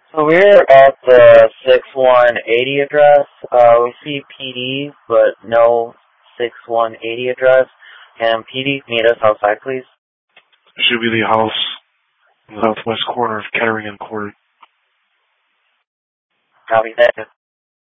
So we're at the 6180 address. We see PD, but no 6180 address. Can PD meet us outside, please? It should be the house in the southwest corner of Kettering and Court. Copy that.